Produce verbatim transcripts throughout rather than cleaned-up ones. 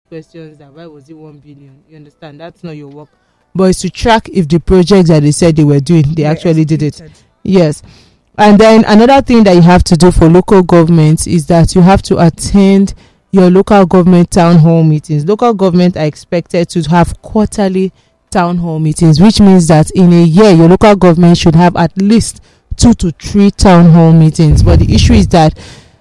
questions that why was it one billion? You understand? That's not your work. But it's to track if the projects that they said they were doing, they They're actually did it. executed. Yes. And then another thing that you have to do for local governments is that you have to attend your local government town hall meetings. Local government are expected to have quarterly town hall meetings, which means that in a year, your local government should have at least two to three town hall meetings. But the issue is that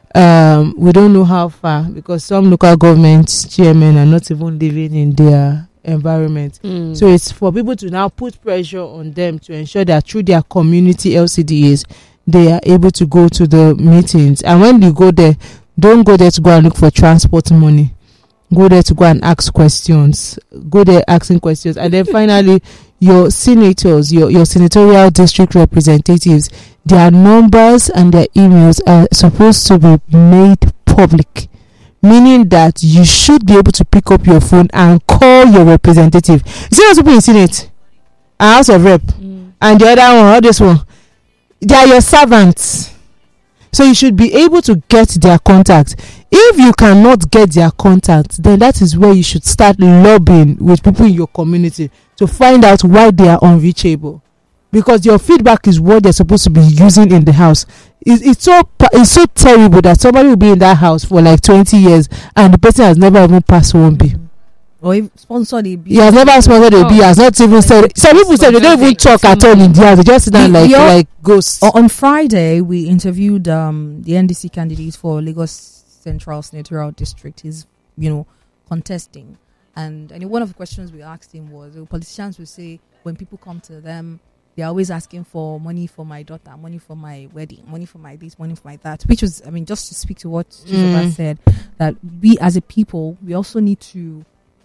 um, we don't know how far, because some local government chairmen are not even living in their environment. Mm. So it's for people to now put pressure on them to ensure that through their community L C D As, they are able to go to the meetings. And when you go there, don't go there to go and look for transport money. Go there to go and ask questions. Go there asking questions. And then finally, your senators, your, your senatorial district representatives, their numbers and their emails are supposed to be made public. Meaning that you should be able to pick up your phone and call your representative. You see those people in Senate, and House of Rep, Mm. and the other one, or this one, they are your servants. So you should be able to get their contact. If you cannot get their contact, then that is where you should start lobbying with people in your community to find out why they are unreachable. Because your feedback is what they're supposed to be using in the house. It's, it's so pa- it's so terrible that somebody will be in that house for like twenty years and the person has never even passed one B. Or if sponsored a bill. He has never sponsored a Oh. B. Has not even said. Some people say they don't even talk at all in the house. They just sit down The- like your- like ghosts. O- On Friday, we interviewed um, the N D C candidate for Lagos Central Senatorial District. He's, you know, contesting. And, and one of the questions we asked him was, uh, politicians will say, when people come to them, they're always asking for money for my daughter, money for my wedding, money for my this, money for my that. Which was, I mean, just to speak to what Chizoba Mm. said, that we as a people, we also need to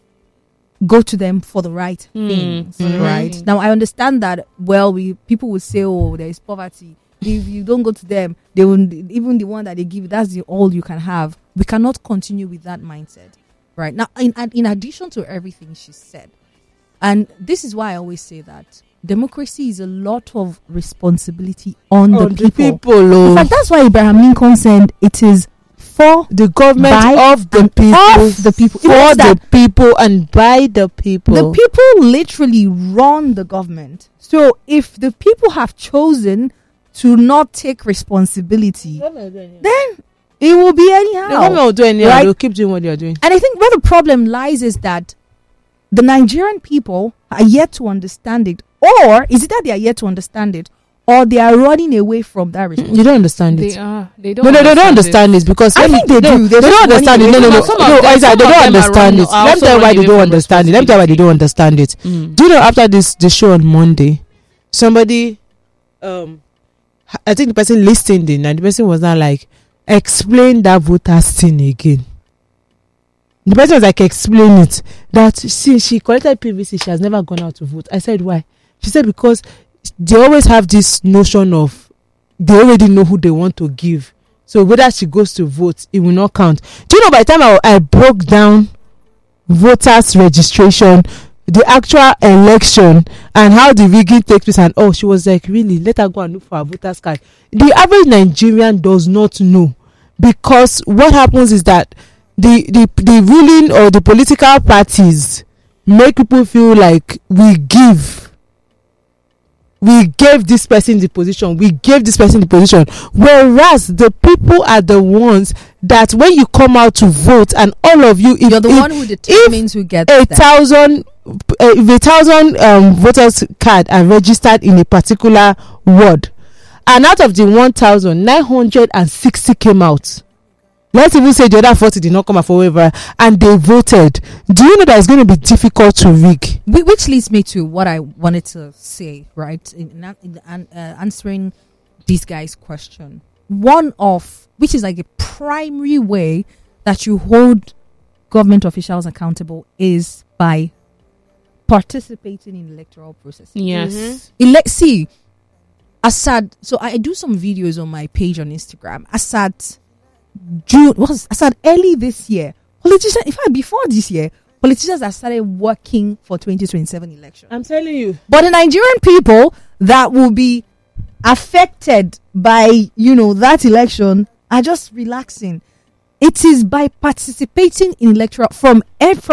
go to them for the right Mm, things, for the right right? thing. Now, I understand that, well, we people will say, oh, there is poverty. If you don't go to them, they will, even the one that they give, that's the all you can have. We cannot continue with that mindset, right? Now, in, in addition to everything she said, and this is why I always say that democracy is a lot of responsibility on, On the the people. people, oh. In fact, that's why Abraham Lincoln said it is for The government by of the and people, of the people. It for means the that people, and by the people. the people literally run the government. So if the people have chosen to not take responsibility, then it will be The anyhow. government will do anyhow. Right? They'll keep doing what they are doing. And I think where the problem lies is that the Nigerian people are yet to understand it. Or is it that they are yet to understand it, or they are running away from that responsibility? You don't understand They it. are. They don't. No, no, they don't understand it because I let me- think they no, do. They They're don't just understand it. running No, no, away no, from- no. some of them- Isaac, some they of don't them are understand running- it. are Let me also tell you why running they away don't from understand it. Let me tell you why they don't understand it. Mm. Do you know after this the show on Monday, somebody, um, I think the person listened in and the person was not like, explain that voters thing again. The person was like, explain it. That since she collected P V C, she has never gone out to vote. I said, why? She said, because they always have this notion of they already know who they want to give. So whether she goes to vote, it will not count. Do you know by the time I, I broke down voters registration, the actual election, and how the rigging takes place, and oh, she was like, really, let her go and look for her voters card. The average Nigerian does not know, because what happens is that the the the ruling or the political parties make people feel like we give we gave this person the position we gave this person the position whereas the people are the ones that when you come out to vote, and all of you, if, You're the if, one who determines who gets a that. thousand uh, if a thousand um, voters card are registered in a particular ward, and out of the one thousand nine hundred sixty came out, let's even say the other forty did not come out for waiver and they voted, do you know that it's going to be difficult to rig? Whi- Which leads me to what I wanted to say, right? In, in, in an- uh, answering this guy's question. One of, which is like a primary way that you hold government officials accountable is by participating in electoral processes. Yes. Ele- see, Assad, so I do some videos on my page on Instagram. Assad, June, what was Assad early this year? Politicians, in fact, before this year, politicians have started working for twenty twenty-seven election. I'm telling you. But the Nigerian people that will be affected by, you know, that election are just relaxing. It is by participating in electoral from every